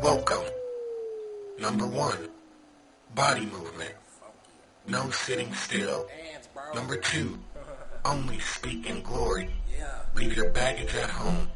Welcome. Number 1, body movement. No sitting still. Number 2, only speak in glory. Leave your baggage at home.